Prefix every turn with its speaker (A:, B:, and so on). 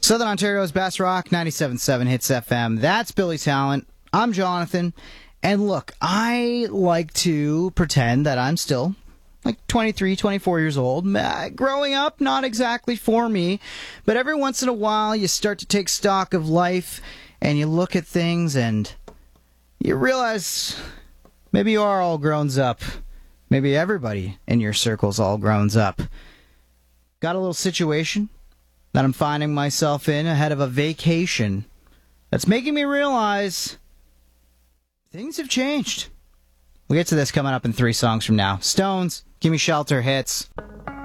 A: Southern Ontario's Best Rock, 97.7 Hits FM. That's Billy Talent. I'm Jonathan. And look, I like to pretend that I'm still like 23, 24 years old. Growing up, not exactly for me. But every once in a while, you start to take stock of life and you look at things and you realize maybe you are all grown up. Maybe everybody in your circle's all grown up. Got a little situation that I'm finding myself in ahead of a vacation that's making me realize things have changed. We'll get to this coming up in 3 songs from now. Stones, Gimme Shelter hits.